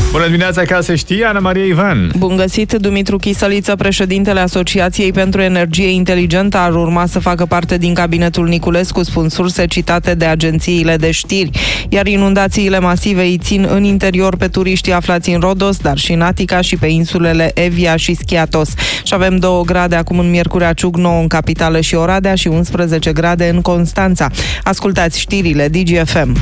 Bună dimineața, ca să știi, Ana Maria Ivan. Bun găsit, Dumitru Chisăliță, președintele Asociației pentru Energie Inteligentă, ar urma să facă parte din cabinetul Niculescu, spun surse citate de agențiile de știri. Iar inundațiile masive îi țin în interior pe turiștii aflați în Rodos, dar și în Atica și pe insulele Evia și Schiatos. Și avem 2 grade acum în Miercurea Ciuc, 9 în capitală și Oradea și 11 grade în Constanța. Ascultați știrile DGFM.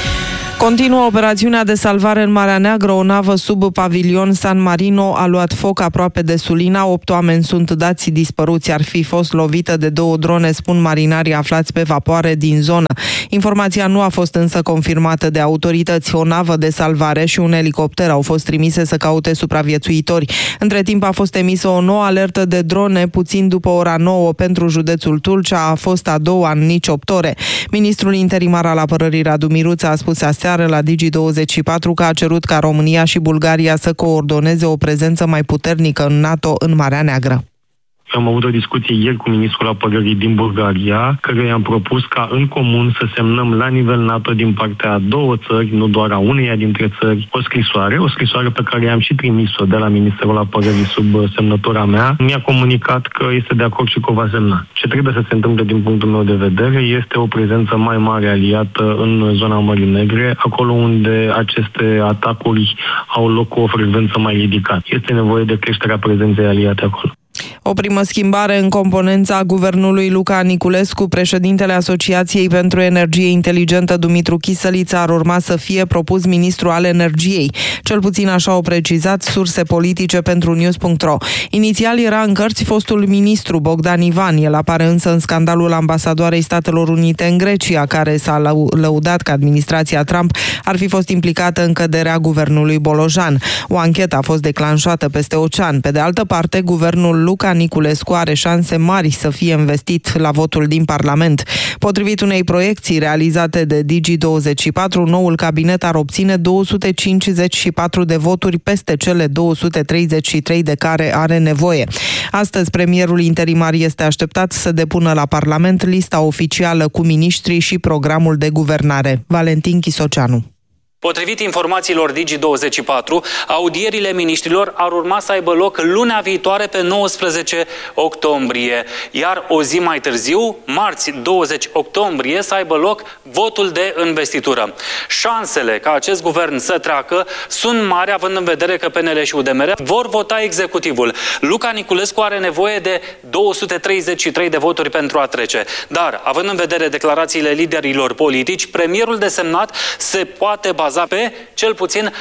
Continuă operațiunea de salvare în Marea Neagră. O navă sub pavilion San Marino a luat foc aproape de Sulina. 8 oameni sunt dați dispăruți. Ar fi fost lovită de 2 drone, spun marinarii aflați pe vapoare din zonă. Informația nu a fost însă confirmată de autorități. O navă de salvare și un elicopter au fost trimise să caute supraviețuitori. Între timp a fost emisă o nouă alertă de drone puțin după ora 9 pentru județul Tulcea. A fost a doua în nici 8 ore. Ministrul interimar al apărării Radu Miruță a spus aseară la Digi24 că a cerut ca România și Bulgaria să coordoneze o prezență mai puternică în NATO în Marea Neagră. Am avut o discuție ieri cu ministrul apărării din Bulgaria, căruia i-am propus ca în comun să semnăm la nivel NATO din partea a 2 țări, nu doar a uneia dintre țări, o scrisoare pe care i-am și trimis-o de la Ministerul Apărării sub semnătura mea. Mi-a comunicat că este de acord și că o va semna. Ce trebuie să se întâmple din punctul meu de vedere este o prezență mai mare aliată în zona Mării Negre, acolo unde aceste atacuri au loc cu o frecvență mai ridicată. Este nevoie de creșterea prezenței aliate acolo. O primă schimbare în componența guvernului Luca Niculescu. Președintele Asociației pentru Energie Inteligentă, Dumitru Chisăliță, ar urma să fie propus ministru al energiei. Cel puțin așa au precizat surse politice pentru News.ro. Inițial era în cărți fostul ministru Bogdan Ivan. El apare însă în scandalul ambasadoarei Statelor Unite în Grecia, care s-a lăudat că administrația Trump ar fi fost implicată în căderea guvernului Bolojan. O anchetă a fost declanșată peste ocean. Pe de altă parte, guvernul Luca Niculescu are șanse mari să fie investit la votul din Parlament. Potrivit unei proiecții realizate de Digi24, noul cabinet ar obține 254 de voturi peste cele 233 de care are nevoie. Astăzi, premierul interimar este așteptat să depună la Parlament lista oficială cu miniștrii și programul de guvernare. Valentin Chisoceanu. Potrivit informațiilor Digi24, audierile miniștrilor ar urma să aibă loc lunea viitoare pe 19 octombrie, iar o zi mai târziu, marți 20 octombrie, să aibă loc votul de investitură. Șansele ca acest guvern să treacă sunt mari, având în vedere că PNL și UDMR vor vota executivul. Luca Niculescu are nevoie de 233 de voturi pentru a trece. Dar, având în vedere declarațiile liderilor politici, premierul desemnat se poate baza pe cel puțin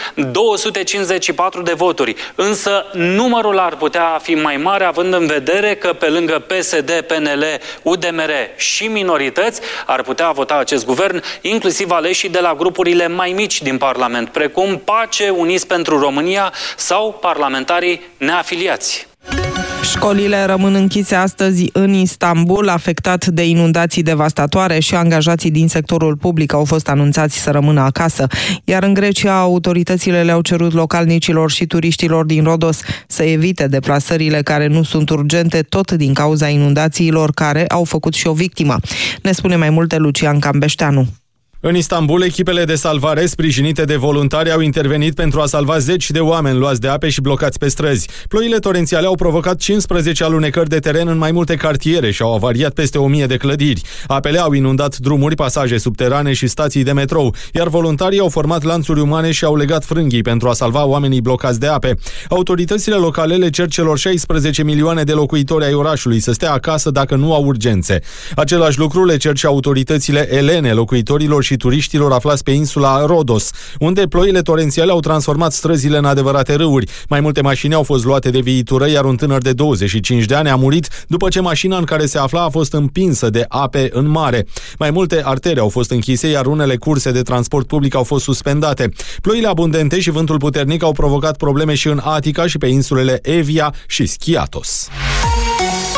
254 de voturi. Însă numărul ar putea fi mai mare, având în vedere că pe lângă PSD, PNL, UDMR și minorități ar putea vota acest guvern, inclusiv aleșii de la grupurile mai mici din Parlament, precum Pace, Uniți pentru România sau parlamentarii neafiliați. Școlile rămân închise astăzi în Istanbul, afectat de inundații devastatoare, și angajații din sectorul public au fost anunțați să rămână acasă. Iar în Grecia, autoritățile le-au cerut localnicilor și turiștilor din Rodos să evite deplasările care nu sunt urgente, tot din cauza inundațiilor care au făcut și o victimă. Ne spune mai multe Lucian Cambeșteanu. În Istanbul, echipele de salvare sprijinite de voluntari au intervenit pentru a salva zeci de oameni luați de ape și blocați pe străzi. Ploile torențiale au provocat 15 alunecări de teren în mai multe cartiere și au avariat peste 1000 de clădiri. Apele au inundat drumuri, pasaje subterane și stații de metrou, iar voluntarii au format lanțuri umane și au legat frânghii pentru a salva oamenii blocați de ape. Autoritățile locale le cer celor 16 milioane de locuitori ai orașului să stea acasă dacă nu au urgențe. Același lucru le cer și autoritățile elene locuitorilor și turiștilor aflați pe insula Rodos, unde ploile torențiale au transformat străzile în adevărate râuri. Mai multe mașini au fost luate de viitură, iar un tânăr de 25 de ani a murit după ce mașina în care se afla a fost împinsă de ape în mare. Mai multe artere au fost închise, iar unele curse de transport public au fost suspendate. Ploile abundente și vântul puternic au provocat probleme și în Atica și pe insulele Evia și Schiatos.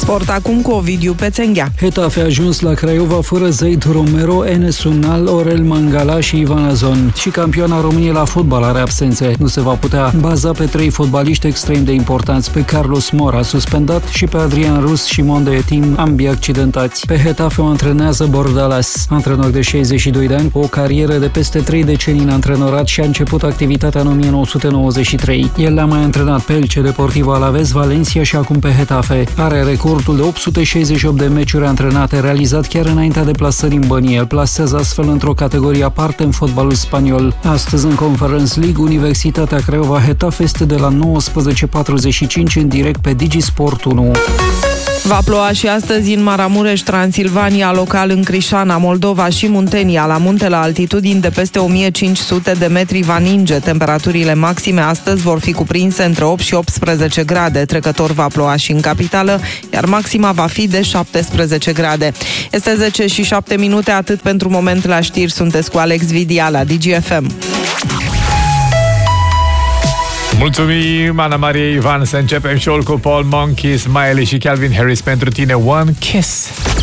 Sport acum cu Ovidiu Pețenghea. Getafe a ajuns la Craiova fără Zaid Romero, Enes Unal, Orel Mangala și Ivan Azon. Și campioana României la fotbal are absențe. Nu se va putea baza pe 3 fotbaliști extrem de importanți, pe Carlos Mora suspendat și pe Adrian Rus și Monde Etim, ambii accidentați. Pe Getafe o antrenează Bordalas, antrenor de 62 de ani, cu o carieră de peste 3 decenii în antrenorat și a început activitatea în 1993. El le-a mai antrenat pe Elche, Deportivo Alavés, Valencia și acum pe Getafe. Are recordul de 868 de meciuri antrenate, realizat chiar înaintea deplasării în Bănie. Îl plasează astfel într-o categorie aparte în fotbalul spaniol. Astăzi, în Conference League, Universitatea Craiova Getafe este de la 19:45 în direct pe Digisport 1. Va ploua și astăzi în Maramureș, Transilvania, local în Crișana, Moldova și Muntenia. La munte, la altitudini de peste 1500 de metri, va ninge. Temperaturile maxime astăzi vor fi cuprinse între 8 și 18 grade. Trecător va ploua și în capitală, iar maxima va fi de 17 grade. Este 10 și 7 minute, atât pentru moment la știri. Sunteți cu Alex Vidia la DGFM. Mulțumim, Ana Maria Ivan. Să începem show-ul cu Paul Monkeys, Miley și Calvin Harris pentru tine. One Kiss.